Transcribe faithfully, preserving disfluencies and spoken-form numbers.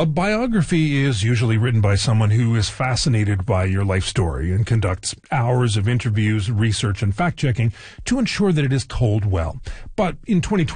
A biography is usually written by someone who is fascinated by your life story and conducts hours of interviews, research, and fact-checking to ensure that it is told well. But in twenty twenty,